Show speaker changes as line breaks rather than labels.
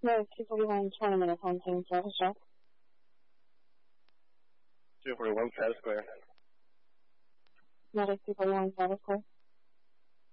No, 241 20 minutes on team service job.
241 status clear.
Medic 241 status clear.